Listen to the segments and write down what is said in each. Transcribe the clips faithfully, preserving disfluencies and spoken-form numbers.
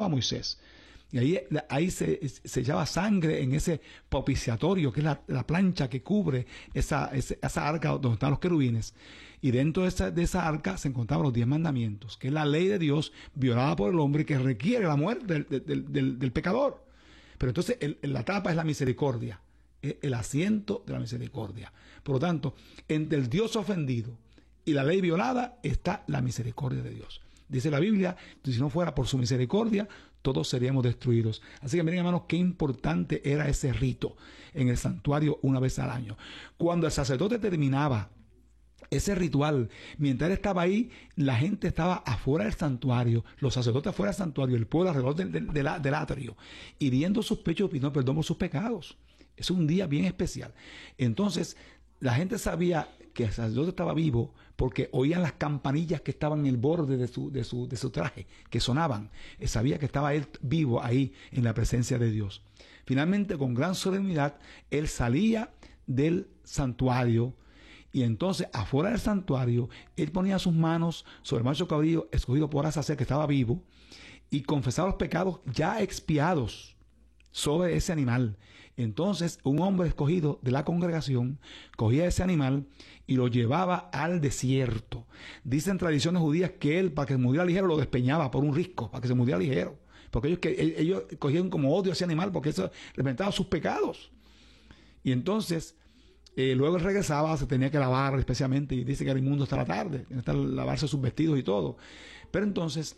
a Moisés. Y ahí, ahí se, se echaba sangre en ese propiciatorio, que es la, la plancha que cubre esa, esa, esa arca donde están los querubines. Y dentro de esa, de esa arca se encontraban los diez mandamientos, que es la ley de Dios violada por el hombre, que requiere la muerte del, del, del, del pecador. Pero entonces el, la tapa es la misericordia, es el asiento de la misericordia. Por lo tanto, entre el Dios ofendido y la ley violada está la misericordia de Dios. Dice la Biblia, si no fuera por su misericordia, todos seríamos destruidos. Así que miren, hermanos, qué importante era ese rito en el santuario una vez al año. Cuando el sacerdote terminaba ese ritual, mientras él estaba ahí, la gente estaba afuera del santuario, los sacerdotes afuera del santuario, el pueblo alrededor del, del, del, del atrio, hiriendo sus pechos, pidiendo perdón por sus pecados. Es un día bien especial. Entonces, la gente sabía que el sacerdote estaba vivo porque oían las campanillas que estaban en el borde de su, de su, de su traje, que sonaban. Sabía que estaba él vivo ahí en la presencia de Dios. Finalmente, con gran solemnidad, él salía del santuario y entonces, afuera del santuario, él ponía sus manos sobre el macho cabrío escogido por Azazel, que estaba vivo, y confesaba los pecados ya expiados sobre ese animal. Entonces un hombre escogido de la congregación cogía ese animal y lo llevaba al desierto. Dicen tradiciones judías que él, para que se muriera ligero, lo despeñaba por un risco, para que se muriera ligero, porque ellos, que, ellos cogían como odio a ese animal, porque eso representaba sus pecados. Y entonces eh, luego él regresaba, se tenía que lavar especialmente, y dice que era inmundo hasta la tarde, hasta lavarse sus vestidos y todo. Pero entonces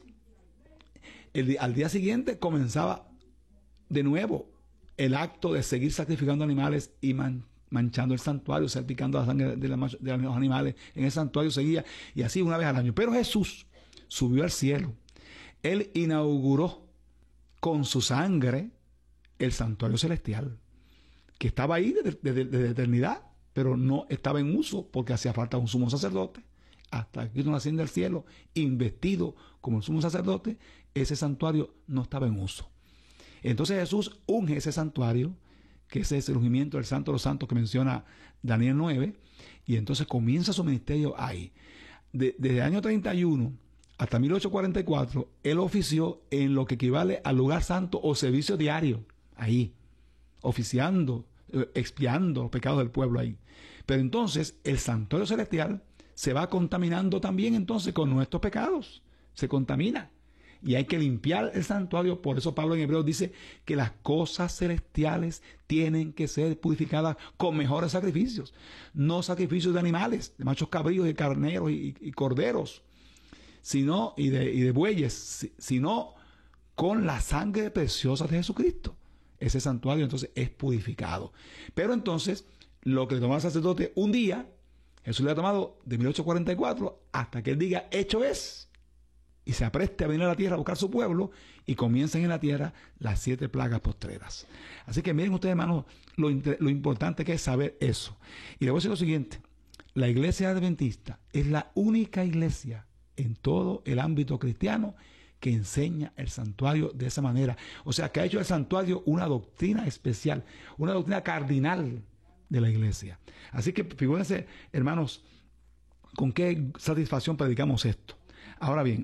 el, al día siguiente comenzaba de nuevo el acto de seguir sacrificando animales y man, manchando el santuario, salpicando la sangre de, la, de los animales en el santuario, seguía, y así una vez al año. Pero Jesús subió al cielo. Él inauguró con su sangre el santuario celestial, que estaba ahí desde, desde, desde la eternidad, pero no estaba en uso porque hacía falta un sumo sacerdote. Hasta que no asciende al cielo, investido como el sumo sacerdote, ese santuario no estaba en uso. Entonces Jesús unge ese santuario, que ese es el ungimiento del Santo de los Santos que menciona Daniel nueve, y entonces comienza su ministerio ahí. De, desde el año treinta y uno hasta mil ochocientos cuarenta y cuatro, él ofició en lo que equivale al lugar santo o servicio diario, ahí, oficiando, expiando los pecados del pueblo ahí. Pero entonces el santuario celestial se va contaminando también entonces con nuestros pecados, se contamina. Y hay que limpiar el santuario. Por eso Pablo en Hebreos dice que las cosas celestiales tienen que ser purificadas con mejores sacrificios. No sacrificios de animales, de machos cabríos y carneros y, y corderos, sino, y de, y de bueyes, sino con la sangre preciosa de Jesucristo. Ese santuario entonces es purificado. Pero entonces, lo que le tomaba el sacerdote un día, Jesús le ha tomado de mil ochocientos cuarenta y cuatro hasta que él diga, hecho es. Y se apreste a venir a la tierra a buscar su pueblo, y comiencen en la tierra las siete plagas postreras. Así que miren ustedes, hermanos, lo, lo importante que es saber eso. Y le voy a decir lo siguiente: la iglesia adventista es la única iglesia en todo el ámbito cristiano que enseña el santuario de esa manera. O sea, que ha hecho el santuario una doctrina especial, una doctrina cardinal de la iglesia. Así que figúrense, hermanos, con qué satisfacción predicamos esto. Ahora bien,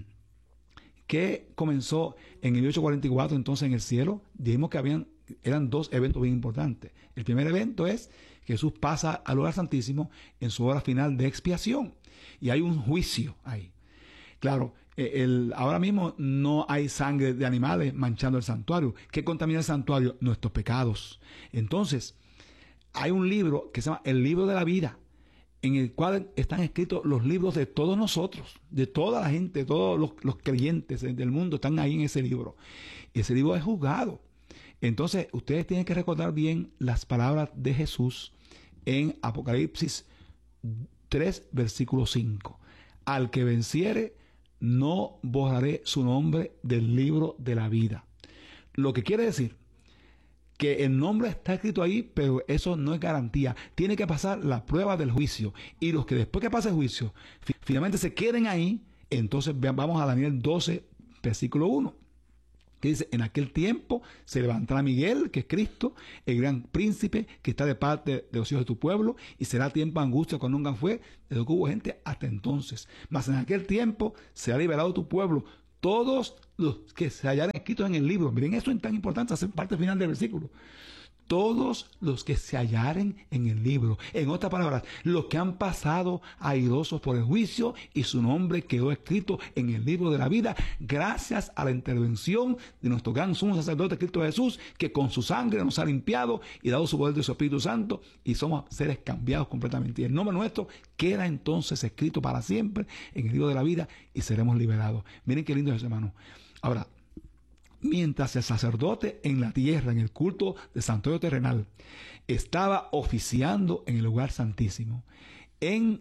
¿qué comenzó en el mil ochocientos cuarenta y cuatro entonces en el cielo? Dijimos que habían, eran dos eventos bien importantes. El primer evento es que Jesús pasa al lugar santísimo en su hora final de expiación, y hay un juicio ahí. Claro, el, ahora mismo no hay sangre de animales manchando el santuario. ¿Qué contamina el santuario? Nuestros pecados. Entonces, hay un libro que se llama el libro de la vida, en el cual están escritos los libros de todos nosotros, de toda la gente, todos los, los creyentes del mundo están ahí en ese libro. Y ese libro es juzgado. Entonces, ustedes tienen que recordar bien las palabras de Jesús en Apocalipsis tres, versículo cinco. Al que venciere, no borraré su nombre del libro de la vida. Lo que quiere decir que el nombre está escrito ahí, pero eso no es garantía. Tiene que pasar la prueba del juicio. Y los que después que pase el juicio, finalmente se queden ahí, entonces vamos a Daniel doce, versículo uno. Que dice, en aquel tiempo se levantará Miguel, que es Cristo, el gran príncipe que está de parte de los hijos de tu pueblo, y será tiempo de angustia cuando nunca fue, de lo que hubo gente hasta entonces. Mas en aquel tiempo será liberado tu pueblo, todos los que se hallarán escritos en el libro. Miren, eso es tan importante, hacer parte final del versículo. Todos los que se hallaren en el libro. En otras palabras, los que han pasado airosos por el juicio y su nombre quedó escrito en el libro de la vida gracias a la intervención de nuestro gran sumo sacerdote Cristo Jesús, que con su sangre nos ha limpiado y dado su poder de su Espíritu Santo y somos seres cambiados completamente. Y el nombre nuestro queda entonces escrito para siempre en el libro de la vida y seremos liberados. Miren qué lindo es eso, hermano. Ahora, mientras el sacerdote en la tierra, en el culto de santuario terrenal, estaba oficiando en el lugar santísimo, en,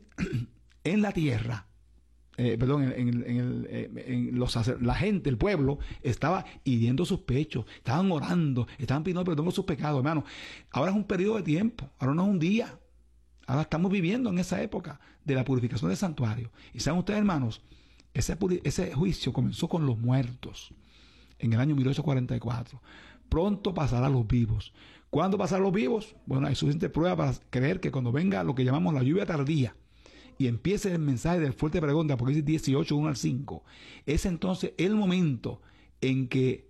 en la tierra, eh, perdón, en, en, en, el, eh, en los la gente, el pueblo, estaba hiriendo sus pechos, estaban orando, estaban pidiendo perdón por sus pecados, hermano. Ahora es un periodo de tiempo, ahora no es un día. Ahora estamos viviendo en esa época de la purificación del santuario. Y saben ustedes, hermanos, ese, ese juicio comenzó con los muertos en el año mil ochocientos cuarenta y cuatro. Pronto pasará a los vivos. ¿Cuándo pasará a los vivos? Bueno, hay suficiente prueba para creer que cuando venga lo que llamamos la lluvia tardía y empiece el mensaje del fuerte pregón de Apocalipsis dieciocho, uno al cinco, es entonces el momento en que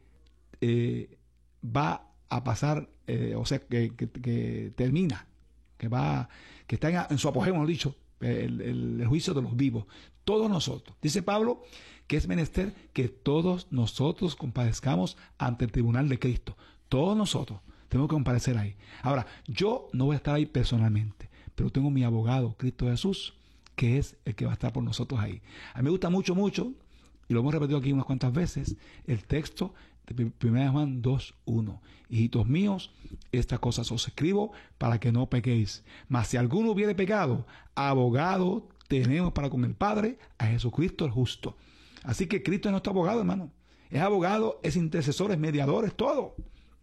eh, va a pasar, eh, o sea, que, que, que termina, que va, que está en, en su apogeo, hemos dicho, el, el, el juicio de los vivos. Todos nosotros. Dice Pablo que es menester que todos nosotros compadezcamos ante el tribunal de Cristo. Todos nosotros tenemos que comparecer ahí. Ahora, yo no voy a estar ahí personalmente, pero tengo mi abogado, Cristo Jesús, que es el que va a estar por nosotros ahí. A mí me gusta mucho, mucho, y lo hemos repetido aquí unas cuantas veces, el texto de primera de Juan dos, uno. Hijitos míos, estas cosas os escribo para que no pequéis. Mas si alguno hubiere pecado, abogado tenemos para con el Padre, a Jesucristo el justo. Así que Cristo es nuestro abogado, hermano. Es abogado, es intercesor, es mediador, es todo.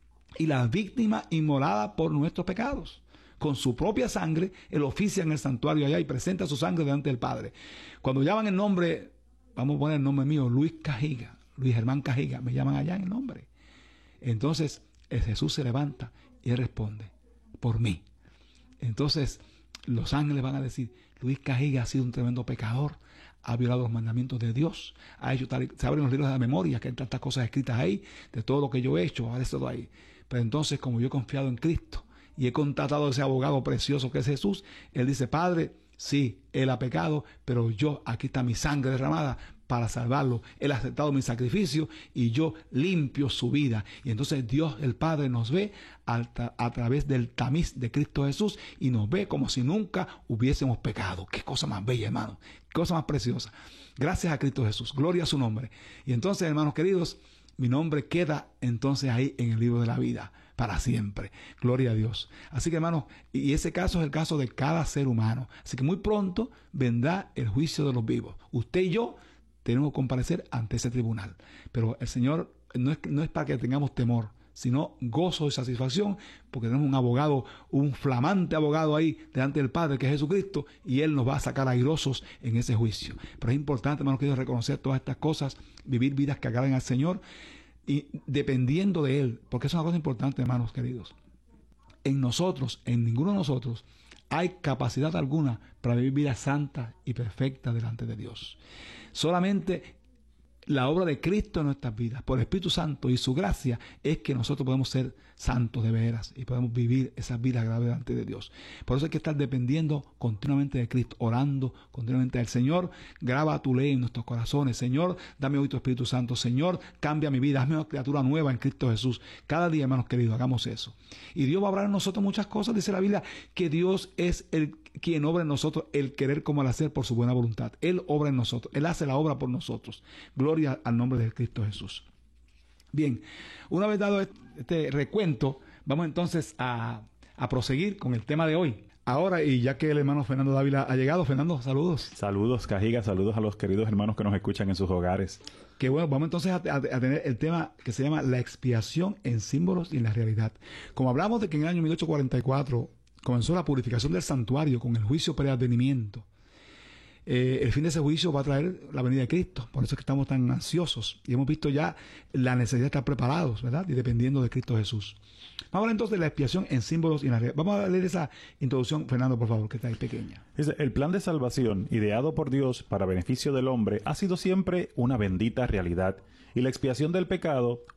Y la víctima inmolada por nuestros pecados. Con su propia sangre, Él oficia en el santuario allá y presenta su sangre delante del Padre. Cuando llaman el nombre, vamos a poner el nombre mío, Luis Cajiga, Luis Germán Cajiga, me llaman allá en el nombre. Entonces, el Jesús se levanta y Él responde, por mí. Entonces, los ángeles van a decir, Luis Cajiga ha sido un tremendo pecador, ha violado los mandamientos de Dios, ha hecho tal, se abren los libros de la memoria, que hay tantas cosas escritas ahí, de todo lo que yo he hecho, ha estado ahí. Pero entonces, como yo he confiado en Cristo y he contratado a ese abogado precioso que es Jesús, Él dice, Padre, sí, Él ha pecado, pero yo, aquí está mi sangre derramada para salvarlo. Él ha aceptado mi sacrificio y yo limpio su vida. Y entonces Dios el Padre nos ve a, a través del tamiz de Cristo Jesús y nos ve como si nunca hubiésemos pecado. Qué cosa más bella, hermano. Qué cosa más preciosa. Gracias a Cristo Jesús. Gloria a su nombre. Y entonces, hermanos queridos, mi nombre queda entonces ahí en el libro de la vida para siempre. Gloria a Dios. Así que, hermanos, y ese caso es el caso de cada ser humano. Así que muy pronto vendrá el juicio de los vivos. Usted y yo tenemos que comparecer ante ese tribunal. Pero el Señor no es, no es para que tengamos temor, sino gozo y satisfacción, porque tenemos un abogado, un flamante abogado ahí delante del Padre, que es Jesucristo, y Él nos va a sacar airosos en ese juicio. Pero es importante, hermanos queridos, reconocer todas estas cosas, vivir vidas que agraden al Señor, y dependiendo de Él, porque es una cosa importante, hermanos queridos. En nosotros, en ninguno de nosotros, hay capacidad alguna para vivir vidas santas y perfectas delante de Dios. Solamente la obra de Cristo en nuestras vidas, por el Espíritu Santo y su gracia, es que nosotros podemos ser santos de veras y podemos vivir esas vidas agradables delante de Dios. Por eso hay que estar dependiendo continuamente de Cristo, orando continuamente al Señor. Graba tu ley en nuestros corazones. Señor, dame hoy tu Espíritu Santo. Señor, cambia mi vida. Hazme una criatura nueva en Cristo Jesús. Cada día, hermanos queridos, hagamos eso. Y Dios va a obrar en nosotros muchas cosas. Dice la Biblia que Dios es el quien obra en nosotros el querer como el hacer por su buena voluntad. Él obra en nosotros. Él hace la obra por nosotros. Gloria al nombre de Cristo Jesús. Bien, una vez dado este recuento, vamos entonces a, a proseguir con el tema de hoy. Ahora, y ya que el hermano Fernando Dávila ha llegado, Fernando, saludos. Saludos, Cajiga, saludos a los queridos hermanos que nos escuchan en sus hogares. Que bueno, vamos entonces a, a, a tener el tema que se llama la expiación en símbolos y en la realidad. Como hablamos de que en el año mil ochocientos cuarenta y cuatro comenzó la purificación del santuario con el juicio preadvenimiento. Eh, el fin de ese juicio va a traer la venida de Cristo. Por eso es que estamos tan ansiosos. Y hemos visto ya la necesidad de estar preparados, ¿verdad? Y dependiendo de Cristo Jesús. Vamos a hablar entonces de la expiación en símbolos y en la realidad. Vamos a leer esa introducción, Fernando, por favor, que está ahí pequeña. El plan de salvación, ideado por Dios para beneficio del hombre, ha sido siempre una bendita realidad. Y la expiación del pecado,